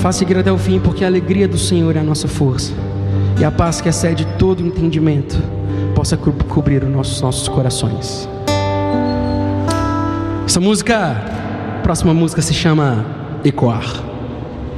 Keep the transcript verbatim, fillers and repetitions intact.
Faça seguir até o fim, porque a alegria do Senhor é a nossa força. E a paz que excede todo entendimento possa co- cobrir os nossos, nossos corações. Essa música, a próxima música se chama Ecoar.